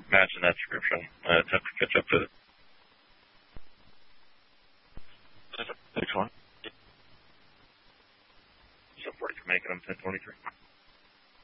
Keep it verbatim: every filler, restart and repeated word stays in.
matching that description. I attempt to catch up to it. Next one. So forty for making them ten twenty-three.